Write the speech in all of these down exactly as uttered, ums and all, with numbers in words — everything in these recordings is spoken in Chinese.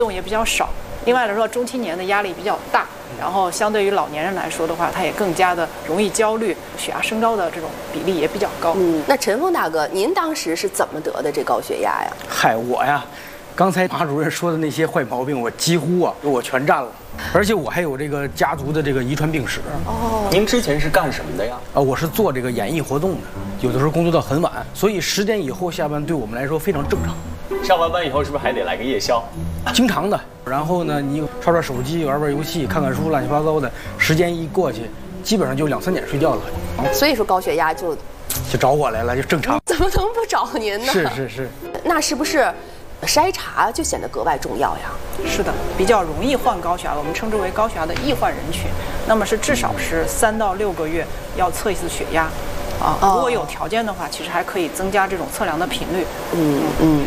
动也比较少。另外来说，中青年的压力比较大，然后相对于老年人来说的话，他也更加的容易焦虑，血压升高的这种比例也比较高。 嗯，那陈峰大哥，您当时是怎么得的这高血压呀？ 嗨，我呀，刚才马主任说的那些坏毛病，我几乎啊我全占了，而且我还有这个家族的这个遗传病史。 哦， 您之前是干什么的呀？ 啊，我是做这个演艺活动的，有的时候工作到很晚，所以十点以后下班对我们来说非常正常。 上完班以后是不是还得来个夜宵？ 经常的。然后呢，你刷刷手机、玩玩游戏、看看书，乱七八糟的，时间一过去，基本上就两三点睡觉了。 所以说高血压就就找我来了，就正常。 怎么能不找您呢？ 是是是。 那是不是筛查就显得格外重要呀？ 是的，比较容易患高血压，我们称之为高血压的易患人群。那么是至少是三到六个月要测一次血压。啊，如果有条件的话，其实还可以增加这种测量的频率。 嗯嗯。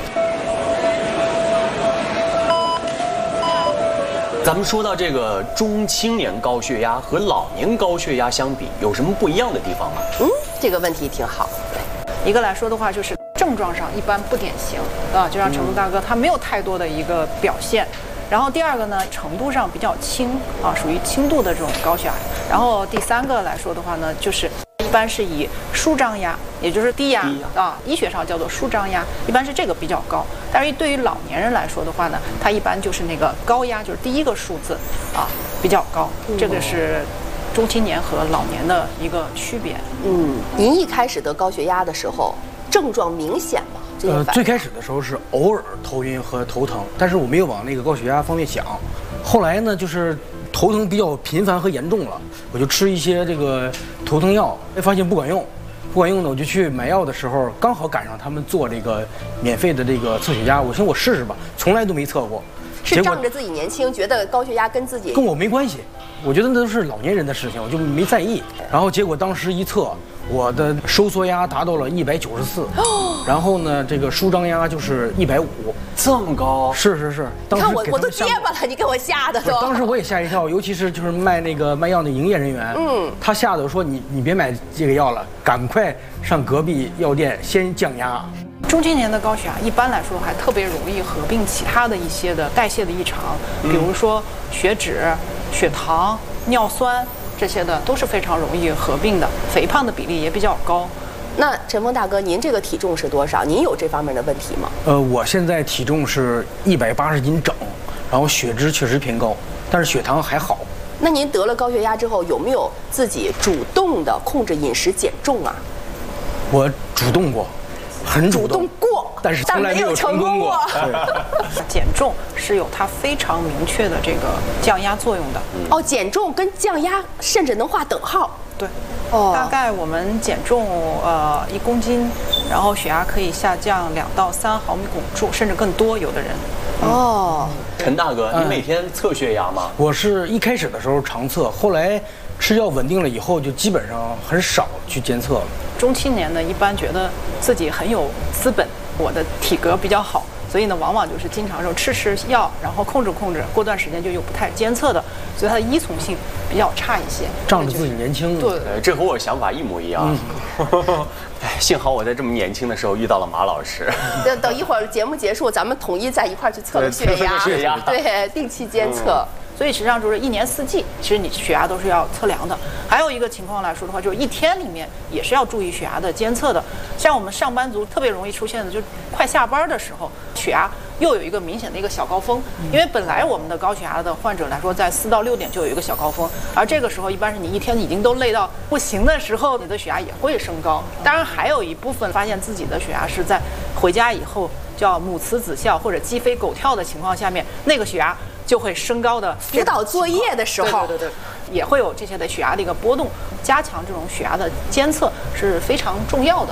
咱们说到这个中青年高血压和老年高血压相比，有什么不一样的地方吗？ 嗯，这个问题挺好。 一个来说的话，就是症状上一般不典型啊，就像陈峰大哥他没有太多的一个表现。然后第二个呢，程度上比较轻啊，属于轻度的这种高血压。然后第三个来说的话呢，就是一般是以舒张压，也就是低压啊，医学上叫做舒张压，一般是这个比较高。但是对于老年人来说的话呢，它一般就是那个高压，就是第一个数字啊比较高，这个是中青年和老年的一个区别。 嗯，您一开始得高血压的时候，症状明显吗？ 呃，最开始的时候是偶尔头晕和头疼，但是我没有往那个高血压方面想。后来呢，就是头疼比较频繁和严重了，我就吃一些这个头疼药，哎，发现不管用，不管用呢，我就去买药的时候，刚好赶上他们做这个免费的这个测血压，我寻思我试试吧，从来都没测过。 是仗着自己年轻，觉得高血压跟自己跟我没关系，我觉得那都是老年人的事情，我就没在意。然后结果当时一测，我的收缩压达到了一百九十四，然后呢，这个舒张压就是一百五， 这么高？ 是是是，当时你看我我都结巴了，你给我吓的都。 当时我也吓一跳，尤其是就是卖那个卖药的营业人员，嗯，他吓得说你你别买这个药了，赶快上隔壁药店先降压。 中青年的高血压一般来说还特别容易合并其他的一些的代谢的异常，比如说血脂、血糖、尿酸这些的都是非常容易合并的，肥胖的比例也比较高。 那陈峰大哥，您这个体重是多少？您有这方面的问题吗？ 呃，我现在体重是一百八十斤整，然后血脂确实偏高，但是血糖还好。 那您得了高血压之后，有没有自己主动的控制饮食减重啊？ 我主动过。很主动, 主动过， 但是从来没有成功过。 减重是有它非常明确的这个降压作用的。 哦，减重跟降压甚至能划等号。 对，哦，大概我们减重呃一公斤，然后血压可以下降两到三毫米汞柱，甚至更多，有的人。 哦， 陈大哥，你每天测血压吗？ 我是一开始的时候常测，后来吃药稳定了以后，就基本上很少去监测了。 中青年呢，一般觉得自己很有资本，我的体格比较好，所以呢，往往就是经常说吃吃药，然后控制控制，过段时间就又不太监测的，所以它的依从性比较差一些。 仗着自己年轻， 对， 呃，这和我想法一模一样。嗯、哎，幸好我在这么年轻的时候遇到了马老师。 等等一会儿节目结束，咱们统一在一块儿去测个血压， 血压， 对，定期监测。 嗯，所以实际上就是一年四季，其实你血压都是要测量的。还有一个情况来说的话，就是一天里面也是要注意血压的监测的。像我们上班族特别容易出现的，就是快下班的时候，血压又有一个明显的一个小高峰。因为本来我们的高血压的患者来说，在四到六点就有一个小高峰，而这个时候一般是你一天已经都累到不行的时候，你的血压也会升高。当然还有一部分发现自己的血压是在回家以后叫母慈子孝或者鸡飞狗跳的情况下面，那个血压就会升高的。 辅导作业的时候， 对对对对，也会有这些的血压的一个波动，加强这种血压的监测是非常重要的。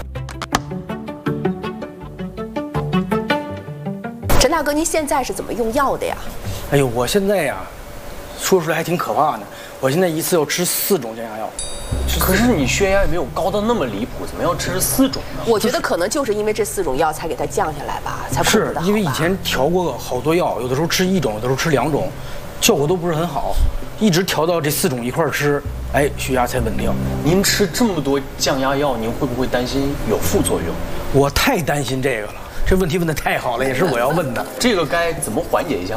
陈大哥，您现在是怎么用药的呀？ 哎呦，我现在呀，说出来还挺可怕的。我现在一次要吃四种降压药。 可是你血压也没有高到那么离谱，怎么要吃四种呢？ 我觉得可能就是因为这四种药才给它降下来吧，才控制得好吧。 是因为以前调过好多药，有的时候吃一种，有的时候吃两种，效果都不是很好，一直调到这四种一块儿吃，哎，血压才稳定。 您吃这么多降压药，您会不会担心有副作用？ 我太担心这个了，这问题问得太好了，也是我要问的。 这个该怎么缓解一下？